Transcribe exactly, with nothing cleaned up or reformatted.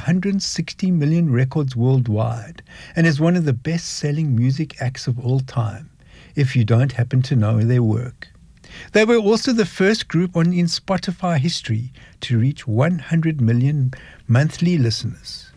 hundred sixty million records worldwide and is one of the best-selling music acts of all time, if you don't happen to know their work. They were also the first group on in Spotify history to reach one hundred million monthly listeners.